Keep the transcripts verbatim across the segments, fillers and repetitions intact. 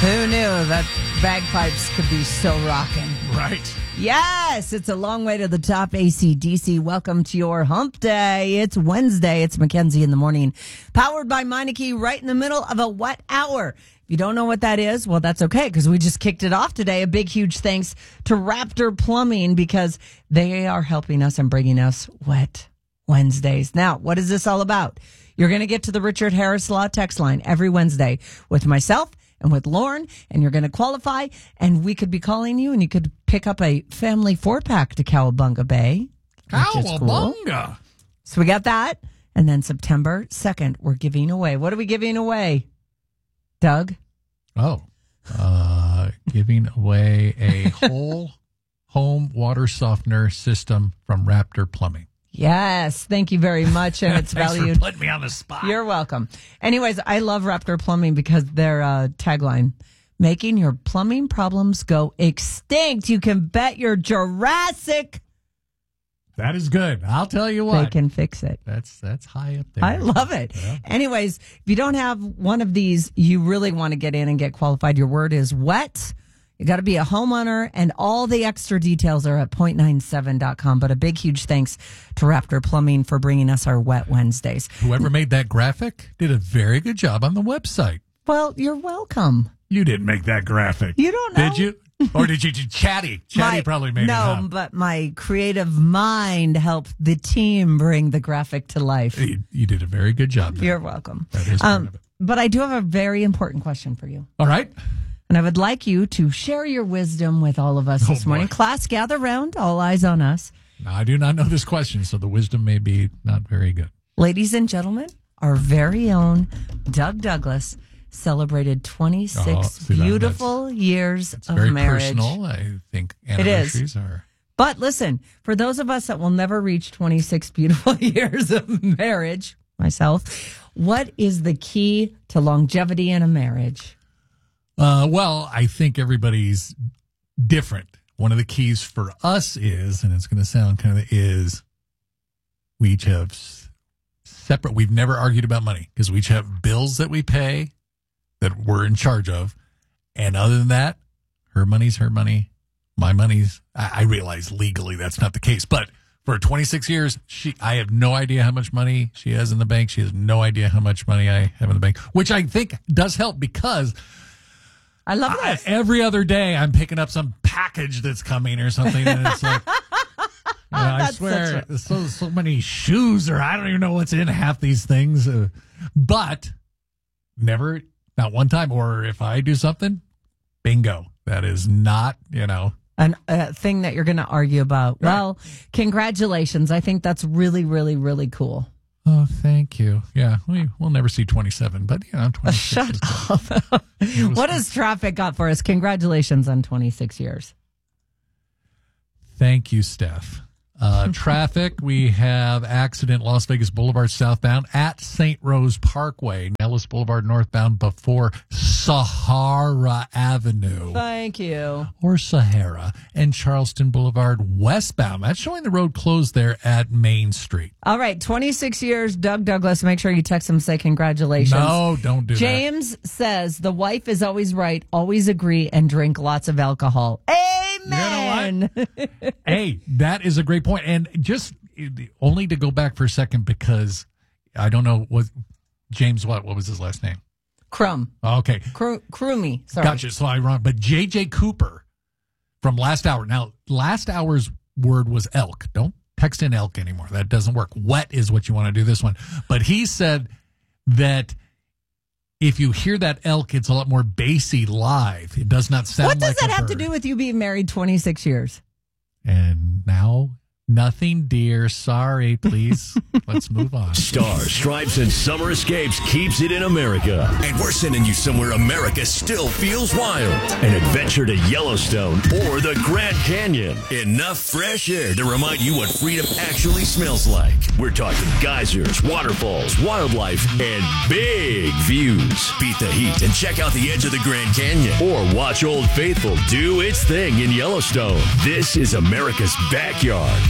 Who knew that bagpipes could be so rocking? Right. Yes, it's a long way to the top, A C D C. Welcome to your hump day. It's Wednesday. It's Mackenzie in the morning. Powered by Meineke, right in the middle of a wet hour. If you don't know what that is, well, that's okay, because we just kicked it off today. A big, huge thanks to Raptor Plumbing, because they are helping us and bringing us wet Wednesdays. Now, what is this all about? You're going to get to the Richard Harris Law text line every Wednesday with myself and with Lauren, and you're going to qualify, and we could be calling you, and you could pick up a family four-pack to Cowabunga Bay. Cowabunga! Cool. So we got that, and then September second, we're giving away. What are we giving away, Doug? Oh, uh, giving away a whole home water softener system from Raptor Plumbing. Yes, thank you very much, and it's Thanks valued. for putting me on the spot. You're welcome. Anyways, I love Raptor Plumbing because their uh, tagline, making your plumbing problems go extinct. You can bet your Jurassic That is good. I'll tell you what. they can fix it. That's that's high up there. I love it. Yeah. Anyways, if you don't have one of these, you really want to get in and get qualified. Your word is wet. You got to be a homeowner, and all the extra details are at point nine seven dot com. But a big, huge thanks to Raptor Plumbing for bringing us our Wet Wednesdays. Whoever made that graphic did a very good job on the website. Well, you're welcome. You didn't make that graphic. You don't know. Did you? Or did you? Did Chatty? Chatty My- probably made no, it up. but my creative mind helped the team bring the graphic to life. You, you did a very good job there. You're welcome. That is part Um, of it. but I do have a very important question for you. All right. And I would like you to share your wisdom with all of us Oh, this morning. boy. Class, gather round. All eyes on us. Now, I do not know this question, so the wisdom may be not very good. Ladies and gentlemen, our very own Doug Douglas celebrated twenty-six Oh, see that? beautiful years It's of very marriage. personal. I think is. anniversaries are. But listen, for those of us that will never reach twenty-six beautiful years of marriage, myself, what is the key to longevity in a marriage? Uh, well, I think everybody's different. One of the keys for us is, and it's going to sound kind of, is we each have s- separate, we've never argued about money because we each have bills that we pay that we're in charge of. And other than that, her money's her money, my money's, I, I realize legally that's not the case, but for twenty-six years, she, I have no idea how much money she has in the bank. She has no idea how much money I have in the bank, which I think does help because I love I, this. every other day I'm picking up some package that's coming or something, and it's like, you know, I That's swear, such a- there's so so many shoes, or I don't even know what's in half these things. Uh, but never, not one time, or if I do something, bingo, that is not, you know. An, a thing that you're going to argue about. Right. Well, congratulations. I think that's really, really, really cool. Oh, thank you. Yeah, we we'll never see twenty-seven, but you know, twenty-six. Shut is good. up. It was What fun. has traffic got for us? Congratulations on twenty-six years. Thank you, Steph. Uh, traffic, we have accident Las Vegas Boulevard southbound at Saint Rose Parkway, Nellis Boulevard northbound before Sahara Avenue Thank you. or Sahara, and Charleston Boulevard westbound. That's showing the road closed there at Main Street. All right, twenty-six years, Doug Douglas. Make sure you text him, say congratulations. No, don't do James says the wife is always right, always agree, and drink lots of alcohol. Amen. that. Hey, that is a great point. And just only to go back for a second, because I don't know what James, what, what was his last name? Crum. Okay. Cru- Crummy. Sorry. Gotcha. So I wrong. But J J Cooper from last hour. Now, last hour's word was elk. Don't text in elk anymore. That doesn't work. Wet is what you want to do this one. But he said that if you hear that elk, it's a lot more bassy live. It does not sound What does like that a have to bird. do with you being married twenty-six years? And now, nothing, dear. Sorry, please. Let's move on. Stars, Stripes, and Summer Escapes keeps it in America. And we're sending you somewhere America still feels wild. An adventure to Yellowstone or the Grand Canyon. Enough fresh air to remind you what freedom actually smells like. We're talking geysers, waterfalls, wildlife, and big views. Beat the heat and check out the edge of the Grand Canyon. Or watch Old Faithful do its thing in Yellowstone. This is America's backyard.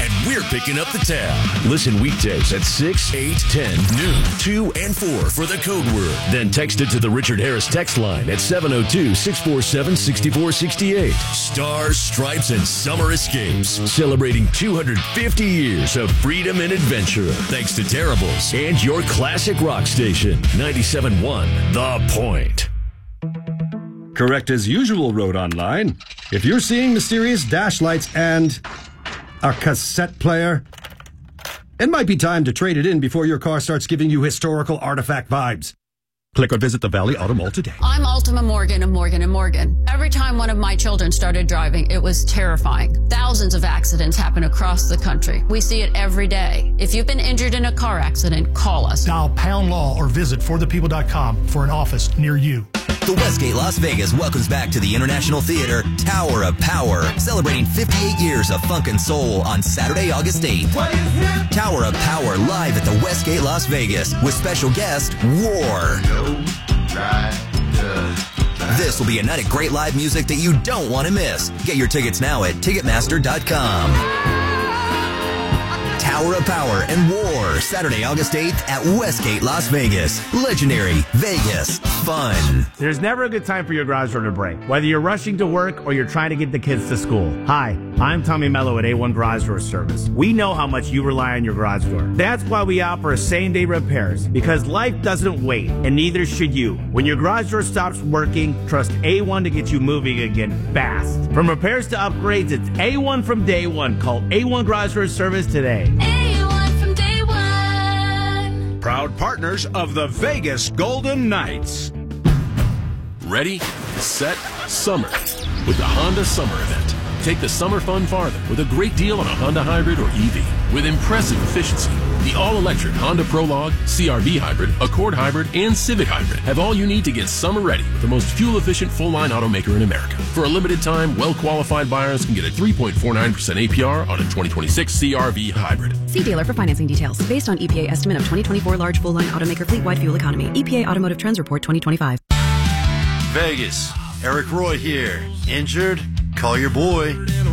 and we're picking up the tab. Listen weekdays at six, eight, ten, noon, two, and four for the code word. Then text it to the Richard Harris text line at seven oh two, six four seven, six four six eight. Stars, Stripes, and Summer Escapes. Celebrating two hundred fifty years of freedom and adventure. Thanks to Terribles and your classic rock station, ninety-seven point one The Point. Correct as usual wrote online. If you're seeing mysterious dash lights and a cassette player, it might be time to trade it in before your car starts giving you historical artifact vibes. Click or visit the Valley Auto Mall today. I'm Ultima Morgan of Morgan and Morgan. Every time one of my children started driving, it was terrifying. Thousands of accidents happen across the country. We see it every day. If you've been injured in a car accident, call us. Dial Pound Law or visit for the people dot com for an office near you. The Westgate Las Vegas welcomes back to the International Theater Tower of Power, celebrating fifty-eight years of funk and soul on Saturday, August eighth. Tower of Power live at the Westgate Las Vegas with special guest War. This will be a night of great live music that you don't want to miss. Get your tickets now at Ticketmaster dot com. Tower of Power and War, Saturday, August eighth at Westgate, Las Vegas. Legendary Vegas fun. There's never a good time for your garage door to break, whether you're rushing to work or you're trying to get the kids to school. Hi, I'm Tommy Mello at A one Garage Door Service. We know how much you rely on your garage door. That's why we offer same-day repairs, because life doesn't wait, and neither should you. When your garage door stops working, trust A one to get you moving again fast. From repairs to upgrades, it's A one from day one. Call A one Garage Door Service today. A one from day one. Proud partners of the Vegas Golden Knights. Ready, set, summer with the Honda Summer Event. Take the summer fun farther with a great deal on a Honda Hybrid or E V. With impressive efficiency, the all-electric Honda Prologue, C R V Hybrid, Accord Hybrid, and Civic Hybrid have all you need to get summer ready with the most fuel-efficient full-line automaker in America. For a limited time, well-qualified buyers can get a three point four nine percent A P R on a twenty twenty-six C R V Hybrid. See dealer for financing details. Based on E P A estimate of twenty twenty-four large full-line automaker fleet-wide fuel economy. E P A Automotive Trends Report twenty twenty-five. Vegas, Eric Roy here. Injured? Call your boy.